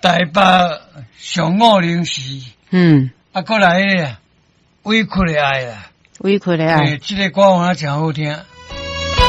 台北上午零时，过来咧，委屈的爱啦， 委屈的爱， 这个歌我真好听。